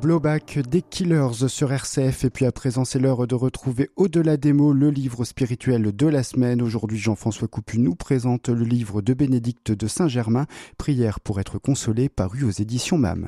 Blowback des Killers sur RCF. Et puis à présent, c'est l'heure de retrouver Au-delà des mots, le livre spirituel de la semaine. Aujourd'hui, Jean-François Coupu nous présente le livre de Bénédicte de Saint-Germain, Prière pour être consolé, paru aux éditions MAM.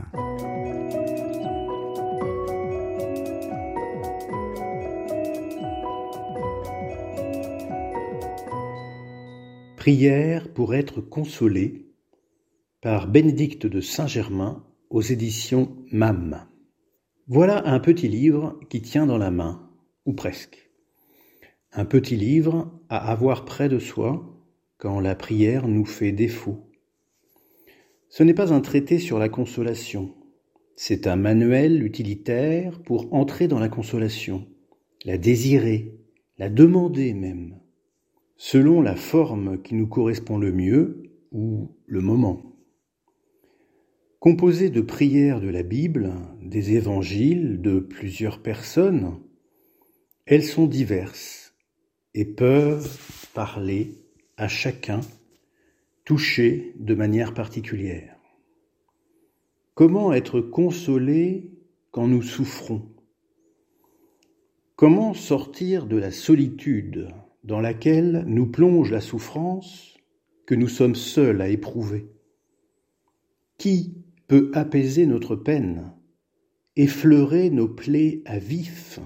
Prière pour être consolé, par Bénédicte de Saint-Germain aux éditions MAM. Voilà un petit livre qui tient dans la main, ou presque. Un petit livre à avoir près de soi quand la prière nous fait défaut. Ce n'est pas un traité sur la consolation, c'est un manuel utilitaire pour entrer dans la consolation, la désirer, la demander même, selon la forme qui nous correspond le mieux ou le moment. Composé de prières de la Bible, des évangiles, de plusieurs personnes, elles sont diverses et peuvent parler à chacun, toucher de manière particulière. Comment être consolé quand nous souffrons? Comment sortir de la solitude dans laquelle nous plonge la souffrance que nous sommes seuls à éprouver? Qui peut apaiser notre peine, effleurer nos plaies à vif?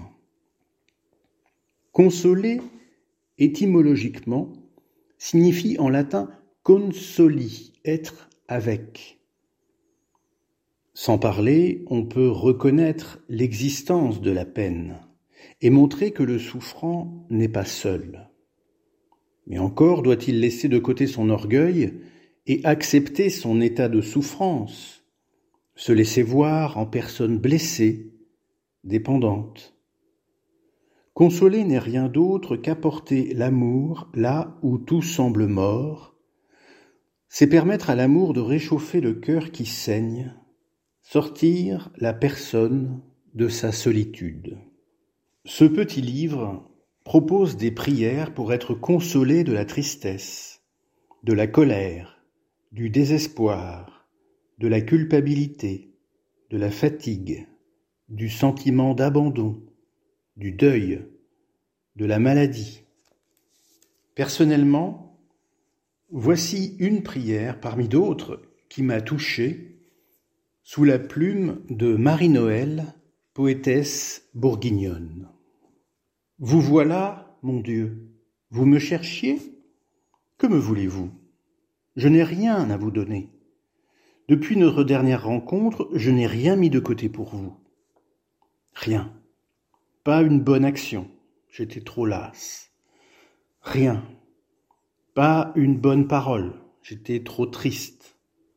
Consoler, étymologiquement, signifie en latin consoli, être avec. Sans parler, on peut reconnaître l'existence de la peine et montrer que le souffrant n'est pas seul. Mais encore doit-il laisser de côté son orgueil et accepter son état de souffrance, se laisser voir en personne blessée, dépendante. Consoler n'est rien d'autre qu'apporter l'amour là où tout semble mort. C'est permettre à l'amour de réchauffer le cœur qui saigne, sortir la personne de sa solitude. Ce petit livre propose des prières pour être consolé de la tristesse, de la colère, du désespoir, de la culpabilité, de la fatigue, du sentiment d'abandon, du deuil, de la maladie. Personnellement, voici une prière parmi d'autres qui m'a touché sous la plume de Marie-Noël, poétesse bourguignonne. Vous voilà, mon Dieu, vous me cherchiez? Que me voulez-vous? Je n'ai rien à vous donner. Depuis notre dernière rencontre, je n'ai rien mis de côté pour vous. Rien. Pas une bonne action. J'étais trop lasse. Rien. Pas une bonne parole. J'étais trop triste.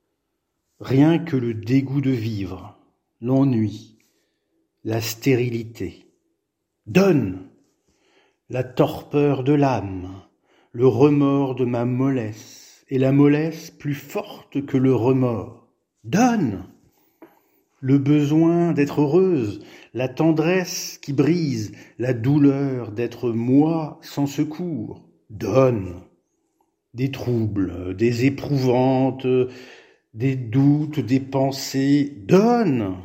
Rien que le dégoût de vivre, l'ennui, la stérilité. Donne! La torpeur de l'âme, le remords de ma mollesse, et la mollesse plus forte que le remords. Donne! Le besoin d'être heureuse, la tendresse qui brise, la douleur d'être moi sans secours. Donne! Des troubles, des éprouvantes, des doutes, des pensées. Donne!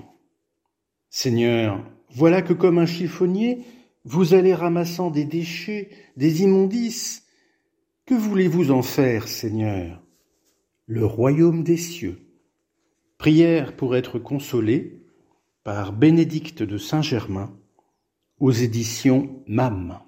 Seigneur, voilà que comme un chiffonnier, vous allez ramassant des déchets, des immondices. Que voulez-vous en faire, Seigneur? Le royaume des cieux. Prière pour être consolé, par Bénédicte de Saint-Germain, aux éditions MAM.